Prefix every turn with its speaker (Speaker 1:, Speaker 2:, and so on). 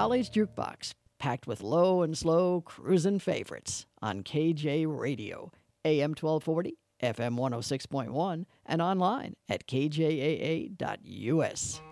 Speaker 1: Raleig's Jukebox, packed with low and slow cruisin' favorites on KJ Radio, AM 1240, FM 106.1, and online at kjaa.us.